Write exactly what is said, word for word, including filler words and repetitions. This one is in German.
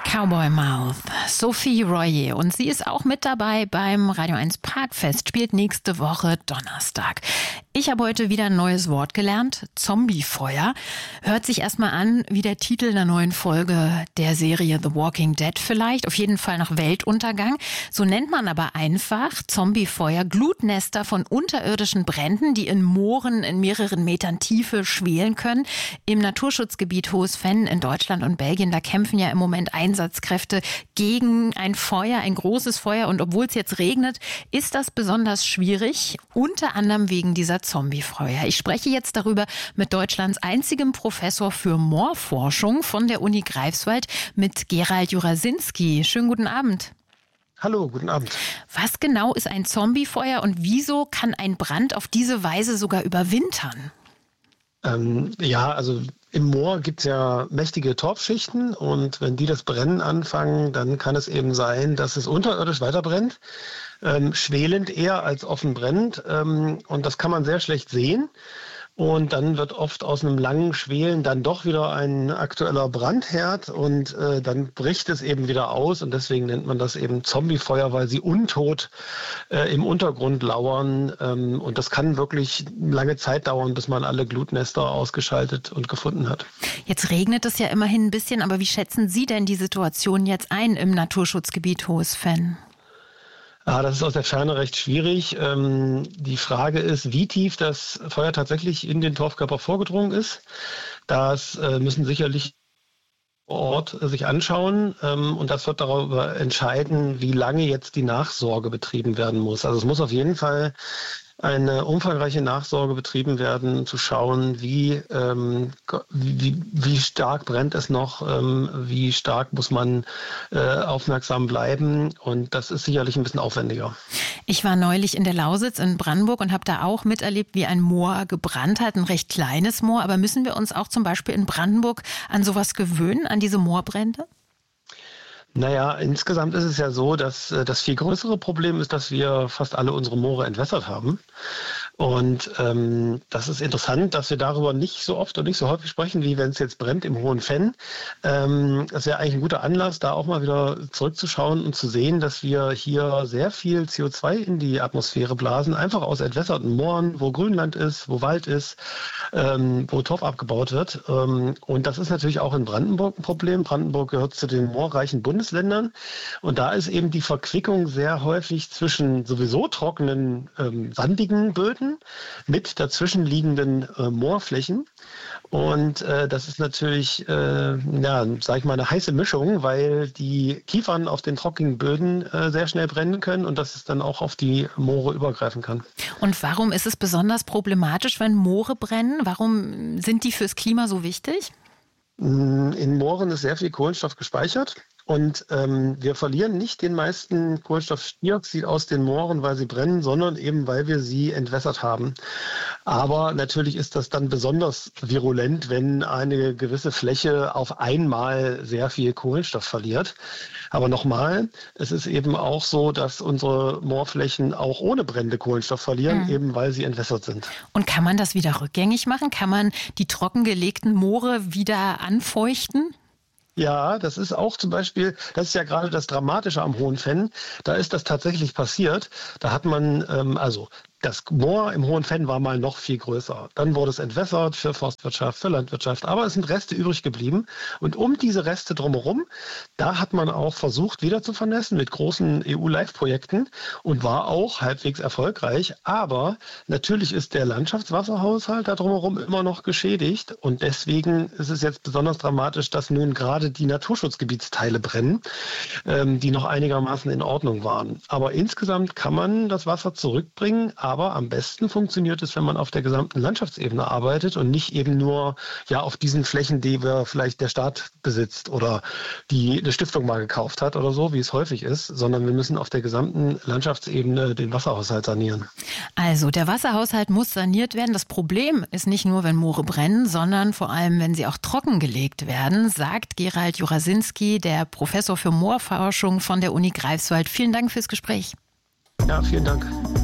Cowboy Mouth, Sophie Royer. Und sie ist auch mit dabei beim Radio eins Parkfest, spielt nächste Woche Donnerstag. Ich habe heute wieder ein neues Wort gelernt, Zombiefeuer. Hört sich erstmal an wie der Titel einer neuen Folge der Serie The Walking Dead vielleicht, auf jeden Fall nach Weltuntergang. So nennt man aber einfach Zombiefeuer, Glutnester von unterirdischen Bränden, die in Mooren in mehreren Metern Tiefe schwelen können. Im Naturschutzgebiet Hohes Venn in Deutschland und Belgien, da kämpfen ja im Moment Einsatzkräfte gegen ein Feuer, ein großes Feuer. Und obwohl es jetzt regnet, ist das besonders schwierig, unter anderem wegen dieser Zombiefeuer. Ich spreche jetzt darüber mit Deutschlands einzigem Professor für Moorforschung von der Uni Greifswald, mit Gerald Jurasinski. Schönen guten Abend. Hallo, guten Abend. Was genau ist ein Zombiefeuer und wieso kann ein Brand auf diese Weise sogar überwintern? Ähm, ja, also im Moor gibt es ja mächtige Torfschichten und wenn die das Brennen anfangen, dann kann es eben sein, dass es unterirdisch weiter brennt, ähm, schwelend eher als offen brennend, ähm, und das kann man sehr schlecht sehen. Und dann wird oft aus einem langen Schwelen dann doch wieder ein aktueller Brandherd und äh, dann bricht es eben wieder aus und deswegen nennt man das eben Zombiefeuer, weil sie untot äh, im Untergrund lauern, ähm, und das kann wirklich lange Zeit dauern, bis man alle Glutnester ausgeschaltet und gefunden hat. Jetzt regnet es ja immerhin ein bisschen, aber wie schätzen Sie denn die Situation jetzt ein im Naturschutzgebiet Hohes Venn? Ah, das ist aus der Ferne recht schwierig. Ähm, die Frage ist, wie tief das Feuer tatsächlich in den Torfkörper vorgedrungen ist. Das äh, müssen sicherlich vor Ort äh, sich anschauen. Ähm, und das wird darüber entscheiden, wie lange jetzt die Nachsorge betrieben werden muss. Also es muss auf jeden Fall eine umfangreiche Nachsorge betrieben werden, zu schauen, wie, ähm, wie, wie stark brennt es noch, ähm, wie stark muss man äh, aufmerksam bleiben. Und das ist sicherlich ein bisschen aufwendiger. Ich war neulich in der Lausitz in Brandenburg und habe da auch miterlebt, wie ein Moor gebrannt hat, ein recht kleines Moor. Aber müssen wir uns auch zum Beispiel in Brandenburg an sowas gewöhnen, an diese Moorbrände? Naja, insgesamt ist es ja so, dass äh, das viel größere Problem ist, dass wir fast alle unsere Moore entwässert haben. Und ähm, das ist interessant, dass wir darüber nicht so oft und nicht so häufig sprechen, wie wenn es jetzt brennt im Hohen Venn. Ähm, das wäre eigentlich ein guter Anlass, da auch mal wieder zurückzuschauen und zu sehen, dass wir hier sehr viel C O zwei in die Atmosphäre blasen, einfach aus entwässerten Mooren, wo Grünland ist, wo Wald ist, ähm, wo Torf abgebaut wird. Ähm, und das ist natürlich auch in Brandenburg ein Problem. Brandenburg gehört zu den moorreichen Bundesländern. Und da ist eben die Verquickung sehr häufig zwischen sowieso trockenen, ähm, sandigen Böden mit dazwischenliegenden äh, Moorflächen. Und äh, das ist natürlich, äh, ja, sag ich mal, eine heiße Mischung, weil die Kiefern auf den trockenen Böden äh, sehr schnell brennen können und dass es dann auch auf die Moore übergreifen kann. Und warum ist es besonders problematisch, wenn Moore brennen? Warum sind die fürs Klima so wichtig? In Mooren ist sehr viel Kohlenstoff gespeichert. Und ähm, wir verlieren nicht den meisten Kohlenstoffdioxid aus den Mooren, weil sie brennen, sondern eben, weil wir sie entwässert haben. Aber natürlich ist das dann besonders virulent, wenn eine gewisse Fläche auf einmal sehr viel Kohlenstoff verliert. Aber nochmal, es ist eben auch so, dass unsere Moorflächen auch ohne Brände Kohlenstoff verlieren, mhm. eben weil sie entwässert sind. Und kann man das wieder rückgängig machen? Kann man die trockengelegten Moore wieder anfeuchten? Ja, das ist auch zum Beispiel, das ist ja gerade das Dramatische am Hohen Venn, da ist das tatsächlich passiert. Da hat man, ähm, also das Moor im Hohen Venn war mal noch viel größer. Dann wurde es entwässert für Forstwirtschaft, für Landwirtschaft, aber es sind Reste übrig geblieben. Und um diese Reste drumherum, da hat man auch versucht, wieder zu vernässen mit großen E U-Live-Projekten und war auch halbwegs erfolgreich. Aber natürlich ist der Landschaftswasserhaushalt da drumherum immer noch geschädigt. Und deswegen ist es jetzt besonders dramatisch, dass nun gerade die Naturschutzgebietsteile brennen, ähm, die noch einigermaßen in Ordnung waren. Aber insgesamt kann man das Wasser zurückbringen. Aber am besten funktioniert es, wenn man auf der gesamten Landschaftsebene arbeitet und nicht eben nur ja auf diesen Flächen, die wir vielleicht der Staat besitzt oder die eine Stiftung mal gekauft hat oder so, wie es häufig ist, sondern wir müssen auf der gesamten Landschaftsebene den Wasserhaushalt sanieren. Also der Wasserhaushalt muss saniert werden. Das Problem ist nicht nur, wenn Moore brennen, sondern vor allem, wenn sie auch trockengelegt werden, sagt Gerald Jurasinski, der Professor für Moorforschung von der Uni Greifswald. Vielen Dank fürs Gespräch. Ja, vielen Dank.